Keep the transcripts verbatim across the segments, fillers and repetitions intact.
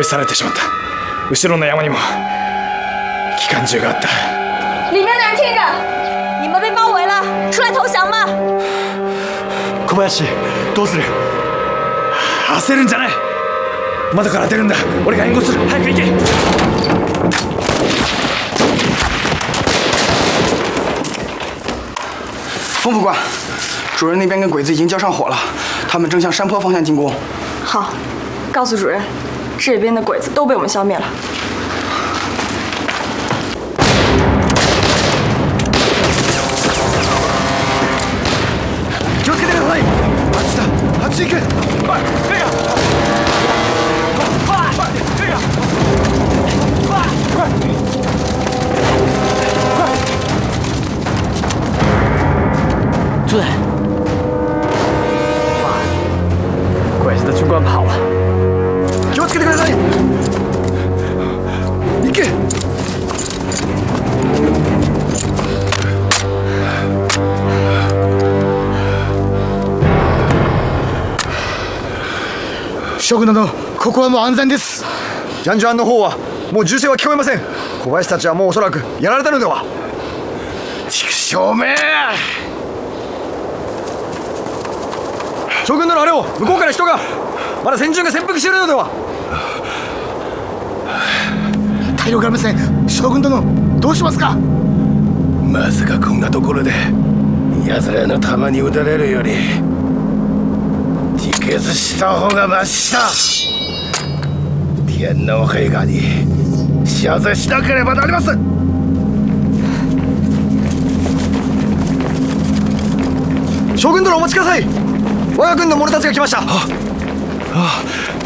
囲されてしまった。後ろの山にも機関銃があった。 里面的人听着，你们被包围了，出来投降吧。 小林、どうする？焦るんじゃない。窓から出るんだ。俺が援護する。早く行け。 冯副官，主任那边跟鬼子已经交上火了，他们正向山坡方向进攻。 好，告诉主任，这边的鬼子都被我们消灭了。 気をつけてください。あっちだ。あっち行く。快，这样。快，快，这样。快，快，快。追！妈，鬼子的军官跑了。気をつけてください。行け。将軍殿、ここはもう安全です。ジャンジュアンの方はもう銃声は聞こえません。小林たちはもうおそらくやられたのでは。畜生め！将軍殿、あれを向こうから人がまだ戦場が潜伏しているのでは。体力がありません。将軍殿、どうしますか。まさかこんなところで奴らの弾に撃たれるより自決した方がましだ。天皇陛下に謝罪しなければなりません。将軍殿、お待ちください。我が軍の者たちが来ました。ああ、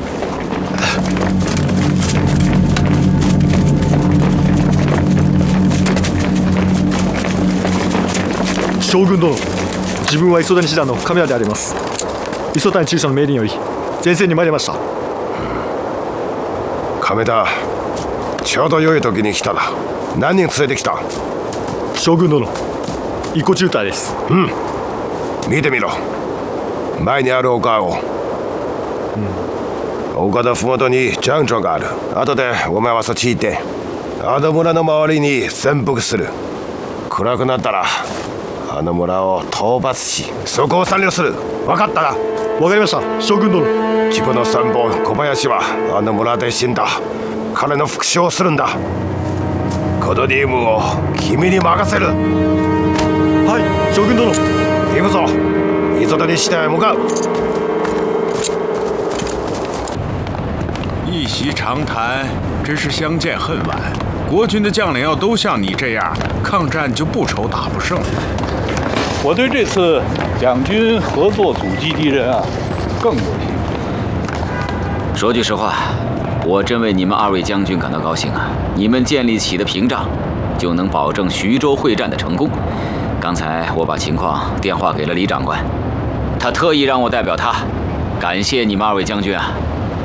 将軍殿、自分は磯谷師団の亀谷であります。磯谷中佐の命令より前線に参りました。 亀田、ちょうど良い時に来たな。何人連れてきた？ 将軍殿、一個中隊です。 うん、見てみろ。前にある丘を、うん、丘のふもとにジャンジョンがある。後でお前はそっち行ってあの村の周りに潜伏する。暗くなったらあの村を討伐し、そこを占領する。分かったか？ 分かりました、将軍殿。 自分の参謀小林はあの村で死んだ。彼の復讐をするんだ。この任務を君に任せる。 はい、将軍殿。 行くぞ。磯谷支隊へ向かう。 一席长谈，真是相见恨晚。国军的将领要都像你这样，抗战就不愁打不胜。 我对这次两军合作阻击敌人啊，更有信心。 说句实话，我真为你们二位将军感到高兴啊！你们建立起的屏障，就能保证徐州会战的成功。刚才我把情况电话给了李长官，他特意让我代表他，感谢你们二位将军啊！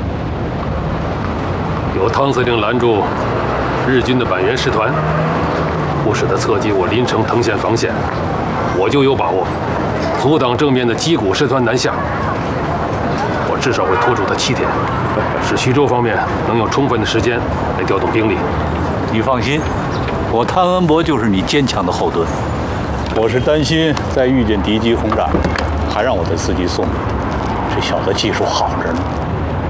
有汤司令拦住日军的板垣师团，不使他侧击我临城藤县防线，我就有把握阻挡正面的矶谷师团南下。我至少会拖住他七天，使徐州方面能有充分的时间来调动兵力。 你放心，我汤恩伯就是你坚强的后盾。我是担心再遇见敌机轰炸，还让我的司机送，这小子技术好着呢。